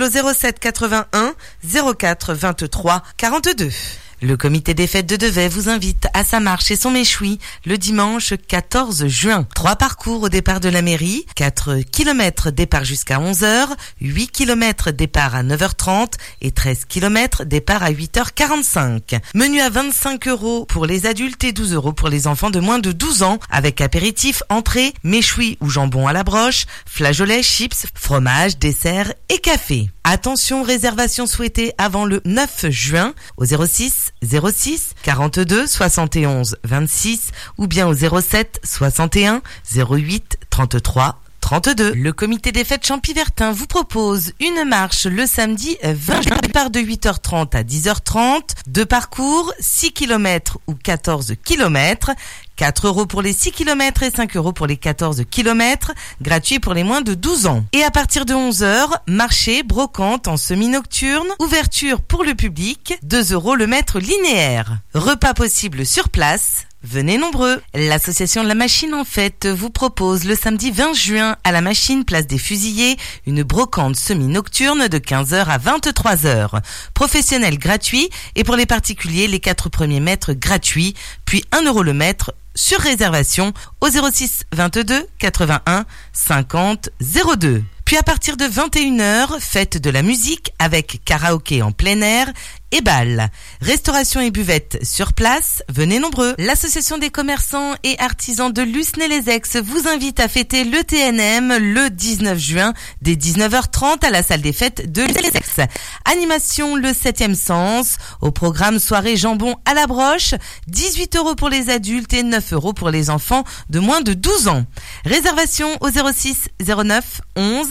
au 07 81 04 23 42. Le comité des fêtes de Devey vous invite à sa marche et son méchoui le dimanche 14 juin. 3 parcours au départ de la mairie, 4 km départ jusqu'à 11h, 8 km départ à 9h30 et 13 km départ à 8h45. Menu à 25 € pour les adultes et 12 € pour les enfants de moins de 12 ans avec apéritif, entrée, méchoui ou jambon à la broche, flageolets, chips, fromage, dessert et café. Attention, réservation souhaitée avant le 9 juin au 06 42 71 26 ou bien au 07 61 08 33 32. Le comité des fêtes Champy-Vertin vous propose une marche le samedi 20 juin, départ de 8h30 à 10h30, 2 parcours, 6 km ou 14 km, 4 € pour les 6 km et 5 € pour les 14 km, gratuit pour les moins de 12 ans. Et à partir de 11h, marché, brocante en semi-nocturne, ouverture pour le public, 2 € le mètre linéaire. Repas possible sur place. Venez nombreux. L'association La Machine en Fête vous propose le samedi 20 juin à la Machine, place des Fusillés, une brocante semi-nocturne de 15h à 23h. Professionnel gratuit et pour les particuliers, les 4 premiers mètres gratuits, puis 1 € le mètre sur réservation au 06 22 81 50 02. Puis à partir de 21h, fête de la musique avec karaoké en plein air et bal. Restauration et buvette sur place, venez nombreux. L'association des commerçants et artisans de Lucenay-les-Aix vous invite à fêter le TNM le 19 juin dès 19h30 à la salle des fêtes de Lucenay-les-Aix. Animation le 7e sens, au programme soirée jambon à la broche, 18 € pour les adultes et 9 € pour les enfants de moins de 12 ans. Réservation au 06 09 11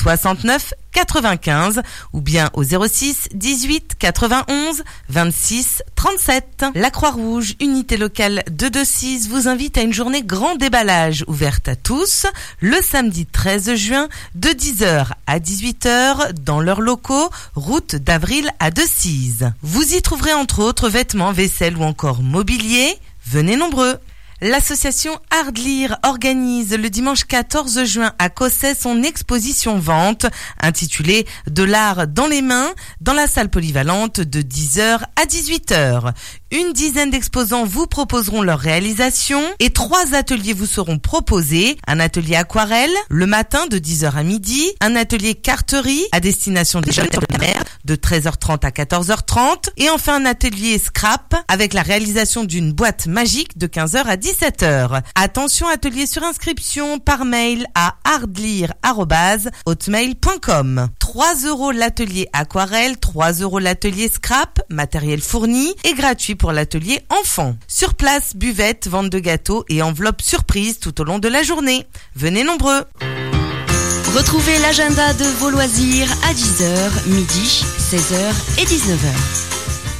69 95 ou bien au 06 18 91 26 37. La Croix-Rouge, unité locale de Decize, vous invite à une journée grand déballage ouverte à tous le samedi 13 juin de 10h à 18h dans leurs locaux, route d'Avril à Decize. Vous y trouverez entre autres vêtements, vaisselle ou encore mobilier. Venez nombreux. L'association Ardlire organise le dimanche 14 juin à Cosset son exposition vente intitulée De l'art dans les mains dans la salle polyvalente de 10h à 18h. Une dizaine d'exposants vous proposeront leur réalisation et 3 ateliers vous seront proposés. Un atelier aquarelle le matin de 10h à midi, un atelier carterie à destination des jeunes de la mer de 13h30 à 14h30 et enfin un atelier scrap avec la réalisation d'une boîte magique de 15h à 17h. Attention, atelier sur inscription par mail à ardlire@hotmail.com. 3 € l'atelier aquarelle, 3 € l'atelier scrap, matériel fourni et gratuit pour l'atelier enfant. Sur place, buvette, vente de gâteaux et enveloppe surprise tout au long de la journée. Venez nombreux. Retrouvez l'agenda de vos loisirs à 10h, midi, 16h et 19h.